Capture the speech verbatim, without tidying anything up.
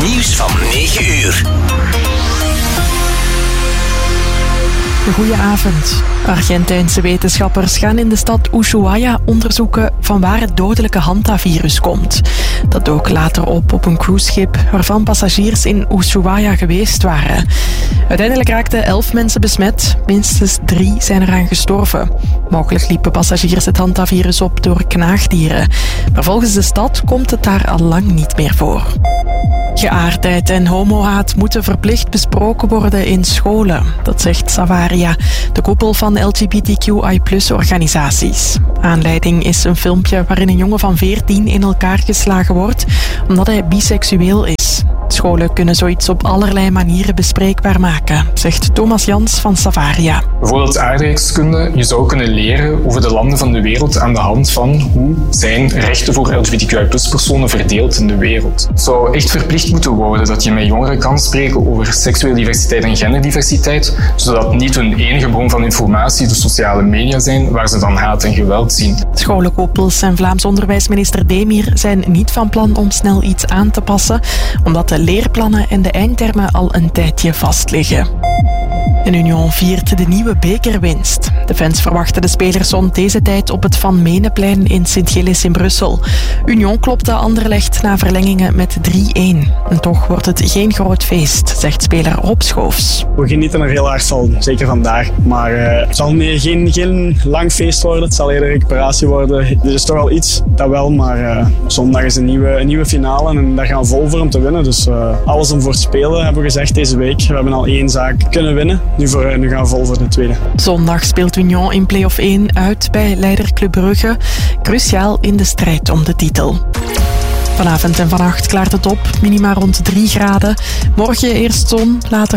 Het nieuws van negen uur. Goedenavond. Argentijnse wetenschappers gaan in de stad Ushuaia onderzoeken van waar het dodelijke hantavirus komt. Dat dook later op op een cruiseschip waarvan passagiers in Ushuaia geweest waren. Uiteindelijk raakten elf mensen besmet, minstens drie zijn eraan gestorven. Mogelijk liepen passagiers het hantavirus op door knaagdieren. Maar volgens de stad komt het daar al lang niet meer voor. Geaardheid en homohaat moeten verplicht besproken worden in scholen. Dat zegt Savaria, de koepel van L G B T Q I plus organisaties. Aanleiding is een filmpje waarin een jongen van veertien in elkaar geslagen wordt omdat hij biseksueel is. Scholen kunnen zoiets op allerlei manieren bespreekbaar maken, zegt Thomas Jans van Savaria. Bijvoorbeeld aardrijkskunde. Je zou kunnen leren over de landen van de wereld aan de hand van hoe zijn rechten voor L G B T Q I plus personen verdeeld in de wereld. Het zou echt verplicht moeten worden dat je met jongeren kan spreken over seksuele diversiteit en genderdiversiteit, zodat niet hun enige bron van informatie de sociale media zijn waar ze dan haat en geweld zien. Scholenkoepels en Vlaams onderwijsminister Demir zijn niet van plan om snel iets aan te passen, omdat de leerplannen en de eindtermen al een tijdje vastliggen. En Union viert de nieuwe bekerwinst. De fans verwachten de spelers rond deze tijd op het Van Meneplein in Sint-Gilles in Brussel. Union klopte Anderlecht na verlengingen met drie-een. En toch wordt het geen groot feest, zegt speler Rob Schoofs. We genieten er heel hard van, zeker vandaag. Maar uh, het zal meer geen, geen lang feest worden, het zal eerder recuperatie worden. Er is toch al iets, dat wel, maar uh, zondag is een nieuwe, een nieuwe finale en daar gaan we vol voor om te winnen. Dus uh, alles om voor te spelen, hebben we gezegd deze week. We hebben al één zaak kunnen winnen. Nu, voor, nu gaan we vol voor de tweede. Zondag speelt Union in play-off één uit bij leider Club Brugge. Cruciaal in de strijd om de titel. Vanavond en vannacht klaart het op, minima rond drie graden. Morgen eerst zon, later